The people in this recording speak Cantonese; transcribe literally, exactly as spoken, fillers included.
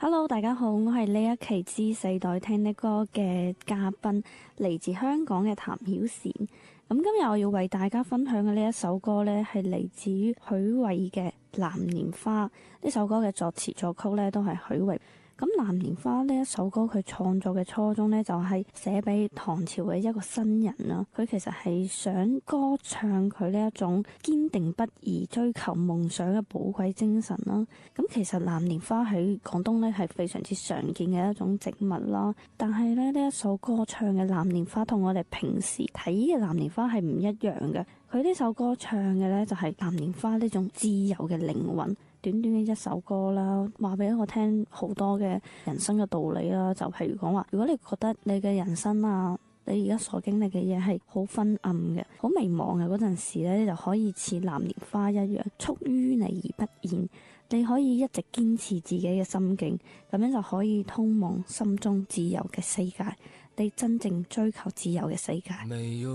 Hello，大家好，我係呢一期知世代聽的歌嘅嘉賓，嚟自香港嘅譚曉善。咁今日我要為大家分享嘅呢一首歌呢，係嚟自於許巍嘅《藍蓮花》。呢首歌嘅作詞作曲呢，都係許巍。咁《藍蓮花》呢一首歌，佢創作嘅初衷呢，就係寫俾唐朝嘅一個新人啦。佢其實係想歌唱佢呢一種堅定不移追求夢想嘅寶貴精神啦。咁其實藍蓮花喺廣東呢係非常之常見嘅一種植物啦。但係咧呢一首歌唱嘅藍蓮花同我哋平時睇嘅藍蓮花係唔一樣嘅。佢呢首歌唱嘅呢，就係藍蓮花呢種自由嘅靈魂。短短嘅一首歌啦，話俾我聽好多嘅人生嘅道理啦。就譬如講話，如果你覺得你嘅人生啊，你而家所經歷嘅嘢係好昏暗嘅、好迷茫嘅嗰陣時咧，你就可以似藍蓮花一樣，蓄於你而不現。你可以一直堅持自己嘅心境，咁樣就可以通往心中自由嘅世界。你真正追求自由嘅世界。